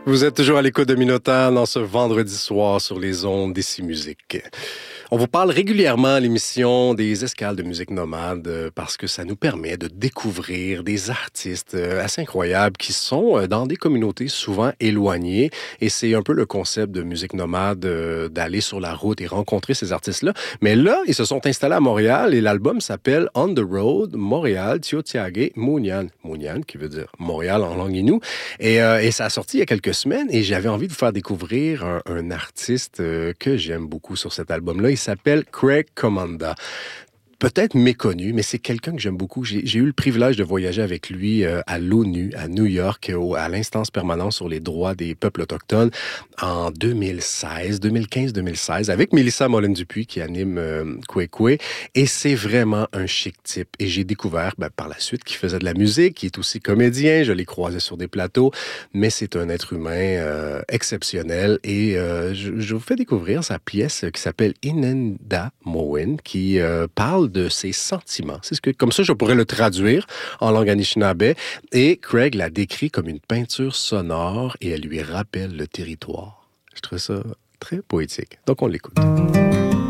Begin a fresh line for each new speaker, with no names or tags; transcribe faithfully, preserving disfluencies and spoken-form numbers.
Vous êtes toujours à l'écoute de Minotaur dans ce vendredi soir sur les ondes d'Ici Musique. On vous parle régulièrement à l'émission des escales de musique nomade euh, parce que ça nous permet de découvrir des artistes euh, assez incroyables qui sont euh, dans des communautés souvent éloignées. Et c'est un peu le concept de musique nomade euh, d'aller sur la route et rencontrer ces artistes-là. Mais là, ils se sont installés à Montréal et l'album s'appelle On the Road, Montréal, Tiohtià:ke, Mounian. Mounian, qui veut dire Montréal en langue inou. Et, euh, et ça a sorti il y a quelques semaines et j'avais envie de vous faire découvrir un, un artiste euh, que j'aime beaucoup sur cet album-là. Il s'appelle Craig Komanda. Peut-être méconnu, mais c'est quelqu'un que j'aime beaucoup. J'ai, j'ai eu le privilège de voyager avec lui euh, à l'ONU, à New York, au, à l'instance permanente sur les droits des peuples autochtones en deux mille seize, deux mille quinze, deux mille seize, avec Mélissa Mollin-Dupuis qui anime euh, Kwekwe. Et c'est vraiment un chic type. Et j'ai découvert ben, par la suite qu'il faisait de la musique, qu'il est aussi comédien. Je l'ai croisé sur des plateaux, mais c'est un être humain euh, exceptionnel. Et euh, je, je vous fais découvrir sa pièce qui s'appelle Inenda Mowin, qui euh, parle de ses sentiments. C'est ce que, comme ça, je pourrais le traduire en langue anishinaabe. Et Craig la décrit comme une peinture sonore et elle lui rappelle le territoire. Je trouve ça très poétique. Donc, on l'écoute.